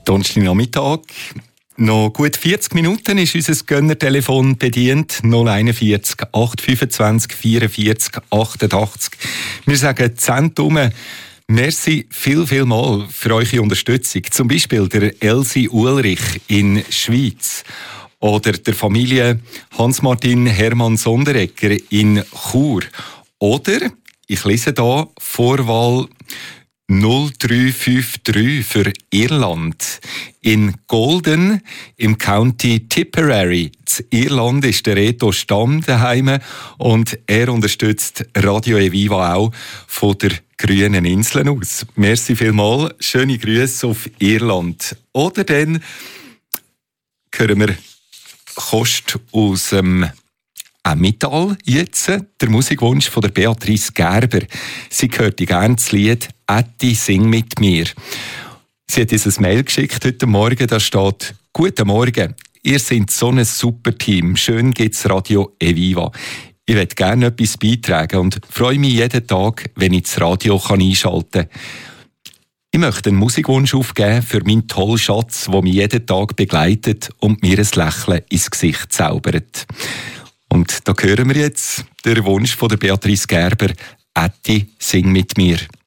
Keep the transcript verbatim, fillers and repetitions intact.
Donnerstagnachmittag. Noch gut vierzig Minuten ist unser Gönnertelefon bedient. null einundvierzig, acht fünfundzwanzig, vierundvierzig, achtundachtzig. Wir sagen Zentum. Merci viel, viel mal für eure Unterstützung. Zum Beispiel der Elsie Ulrich in Schweiz oder der Familie Hans-Martin Hermann Sonderegger in Chur. Oder, ich lese da, Vorwahl null drei fünf drei für Irland. In Golden im County Tipperary. In Irland ist der Reto Stamm daheim und er unterstützt Radio Eviva auch von der grünen Inseln aus. Merci vielmals, schöne Grüße auf Irland. Oder dann hören wir Kost aus dem Emmental jetzt, der Musikwunsch von der Beatrice Gerber. Sie hörte gerne das Lied «Ätti, sing mit mir». Sie hat uns ein Mail geschickt heute Morgen, da steht «Guten Morgen, ihr seid so ein super Team, schön gibt's Radio Eviva. Ich möchte gerne etwas beitragen und freue mich jeden Tag, wenn ich das Radio einschalten kann. Ich möchte einen Musikwunsch aufgeben für meinen tollen Schatz, der mich jeden Tag begleitet und mir ein Lächeln ins Gesicht zaubert.» Und da hören wir jetzt den Wunsch von der Beatrice Gerber, «Ätti, sing mit mir».